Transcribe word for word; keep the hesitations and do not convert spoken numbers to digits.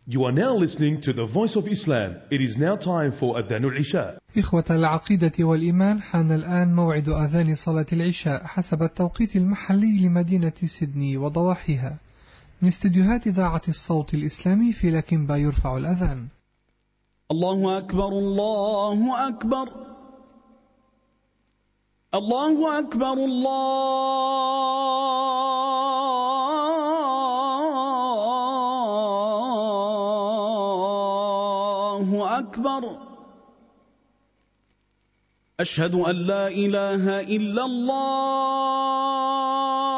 You are now listening to the Voice of Islam. It is now time for Adhan al-Isha. إخوة العقيدة والإيمان، حان الآن موعد أذان صلاة العشاء حسب التوقيت المحلي لمدينة سيدني وضواحيها. من استديوهات إذاعة الصوت الإسلامي في لكنبا يرفع الأذان. الله أكبر الله أكبر الله أكبر الله أكبر. أشهد أن لا إله إلا الله